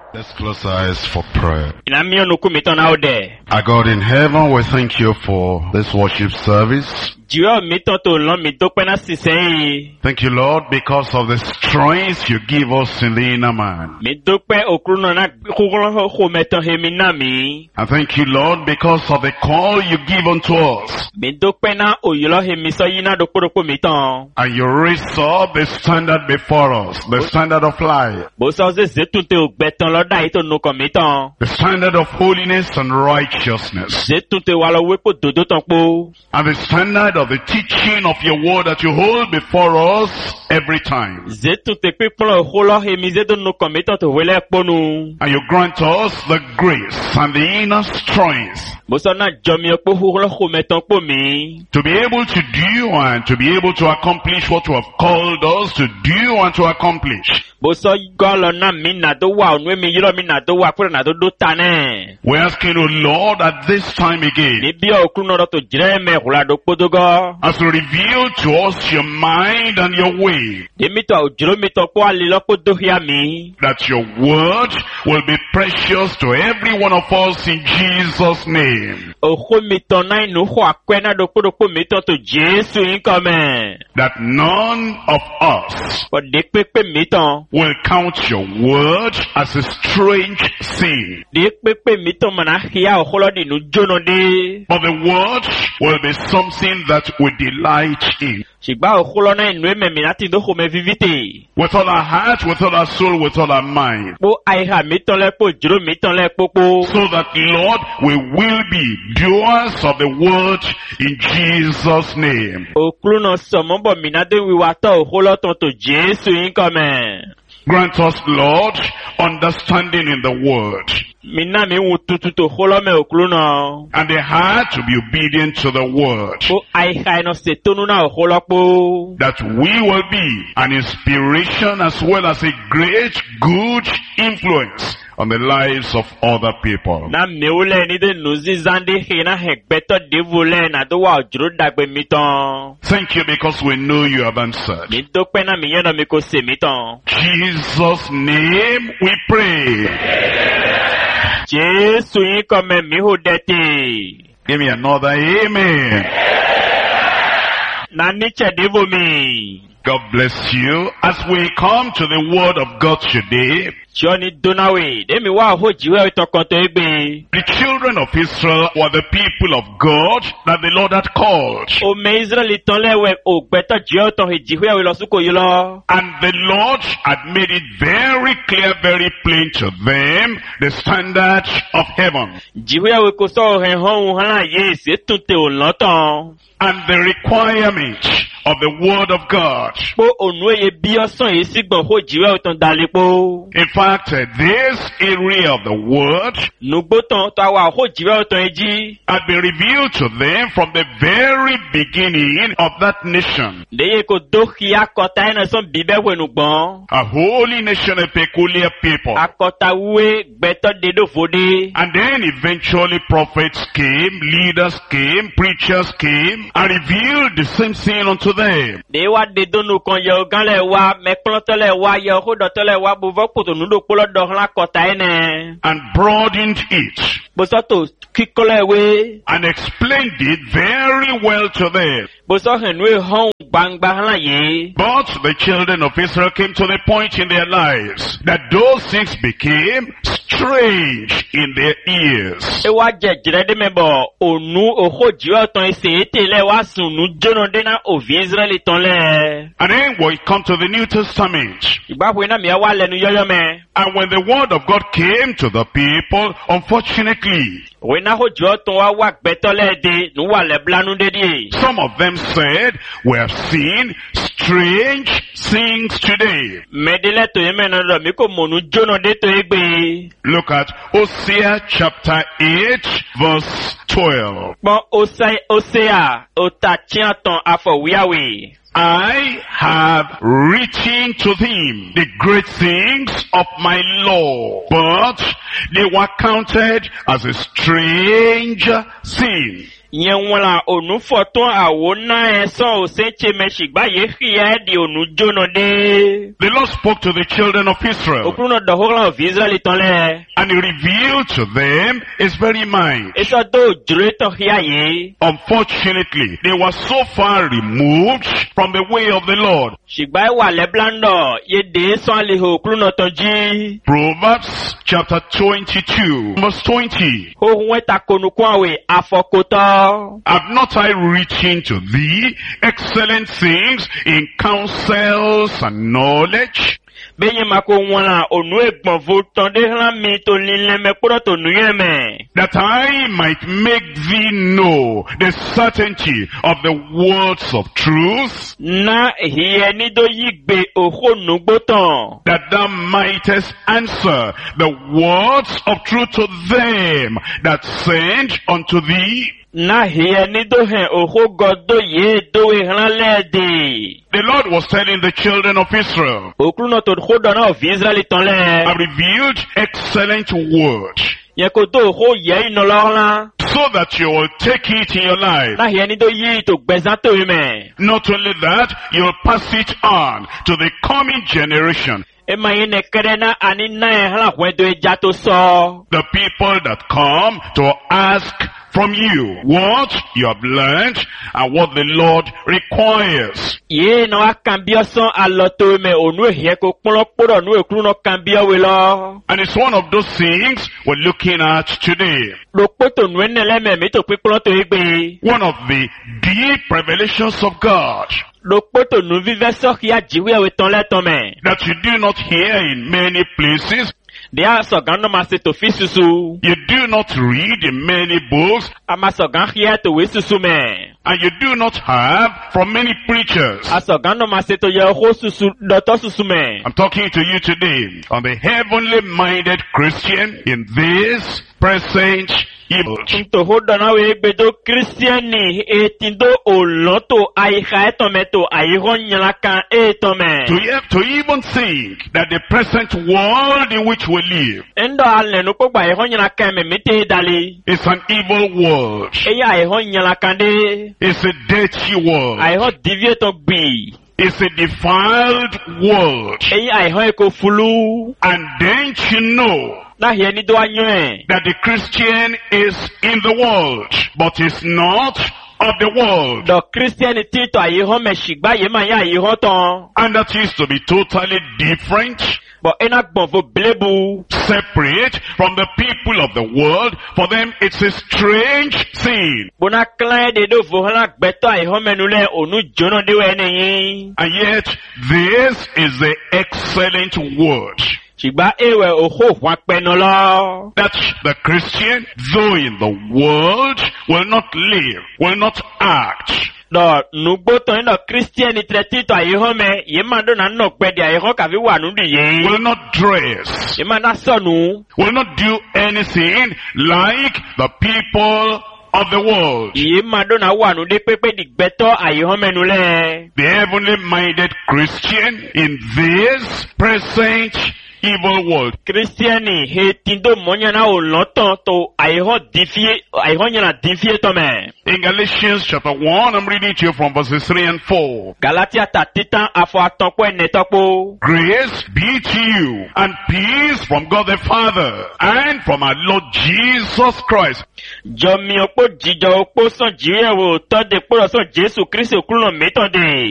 Let's close our eyes for prayer. Our God in heaven, we thank you for this worship service. Thank you, Lord, because of the strength you give us in the inner man. And thank you, Lord, because of the call you give unto us. And you raise up the standard before us, the standard of life, the standard of holiness and righteousness, and the standard of the teaching of your word that you hold before us every time. And you grant us the grace and the inner strength to be able to do and to be able to accomplish what you have called us to do and to accomplish. We're asking you, Lord, at this time again, as you reveal to us your mind and your way, that your word will be precious to every one of us in Jesus' name. That none of us will count your word as a strange thing, but the word will be something that we delight in. With all our heart, with all our soul, with all our mind. So that, Lord, we will be doers of the word in Jesus' name. Grant us, Lord, understanding in the word, and the heart to be obedient to the word, that we will be an inspiration as well as a great good influence on the lives of other people. Thank you because we know you have answered. In Jesus' name we pray. Give me another amen. God bless you. As we come to the word of God today, the children of Israel were the people of God that the Lord had called. And the Lord had made it very clear, very plain to them, the standard of heaven. And the requirement of the word of God. In fact, this area of the word had been revealed to them from the very beginning of that nation. A holy nation, a peculiar people. And then eventually prophets came, leaders came, preachers came, and revealed the same thing unto them. And broadened it. And explained it very well to them. But the children of Israel came to the point in their lives that those things became strange in their ears. And then we come to the New Testament. And when the word of God came to the people, unfortunately, some of them said, we have seen strange things today. Look at Hosea chapter 8 verse 12. I have written to him the great things of my law, but they were counted as a strange thing. Yenwala onu foton awona eso osenche meshigba yehia di onu jono de. The Lord spoke to the children of Israel. Okruno dohola of Israel itonle. And he revealed to them his very mind. Eso do jureto hiaye. Unfortunately, they were so far removed from the way of the Lord. Shigba wa leblando ye de son liho okruno tonji. Proverbs chapter 22, verse 20. Ho weta konukwawe afokota. Have not I written to thee excellent things in counsels and knowledge? Benye mako wana onu egbon voton de rami to linleme kuroto nuyeme. That I might make thee know the certainty of the words of truth. Na hiye ni do yigbe oho nugboton. That thou mightest answer the words of truth to them that send unto thee. Na hiye ni do hen oho godo ye do ehranlede. The Lord was telling the children of Israel, Okruno to khodona of Israel itonle. I revealed excellent word, Yekoto ho ye inolorla. so that you will take it in your life. Na hiye ni do yi to gbezato yume. Not only that, you'll pass it on to the coming generation. Ema yene kerena ani na ehla wedo ejato so. The people that come to ask from you what you have learned and what the Lord requires. Ye no akambio son aloto me onu ehie ko polo poro nu ekruno kambio we lo. And it's one of those things we're looking at today. Lopoto nu enele me mi to pipolo to egbe. One of the deep revelations of God Lopoto nu vive so kia jiwe we ton le ton me. that you do not hear in many places, Dia so gando mase to fisusu. you do not read in many books, Ama so gan hia to we susu me. and you do not have from many preachers. Aso gando mase to ye ho susu doto susu me. I'm talking to you today on the heavenly minded Christian in this present age. To hodona we egbedo Christiani etindo oloto aiha etometo aiho nyalaka etome. To even think that the present world in which we live Endo ale no pogba aiho nyalaka me mete dali. is an evil world. Eya aiho nyalaka de. It's a dirty world. Aiho divie to gbi. It's a defiled world. Eya aiho eko fulu. And don't you know Na hie ni do anyo that the Christian is in the world, but is not of the world. Do Christianity to aiho me shigba ye ma ya aiho ton. And that is to be totally different, But ena gbonfo blebu. separate from the people of the world. For them it's a strange thing. Bona klan de do vohla gbeto aiho menule onu jono de we neyin. And yet this is the excellent word. Shigba ewe oho wakpenolo. That the Christian, though in the world, will not live, will not act. Do nugbo to ndo Christian treti to aiho me ye ma do na no pe di aiho ka fi wa nu di ye. Will not dress, Ye ma na sonu. will not do anything like the people of the world. Ye ma do na wa nu de pepe di gbeto aiho menule. The heavenly minded Christian in this present evil world. Christiani he tindo monya na oloton to aiho difie aiho nyana difie to me. In Galatians chapter 1, I'm reading to you from verses 3 and 4. Galatia ta titan afo atonpo enetopo. Grace be to you and peace from God the Father and from our Lord Jesus Christ. Jo mi opo jijo opo son jiwe wo to de poro son Jesu Kristi okulo meton de.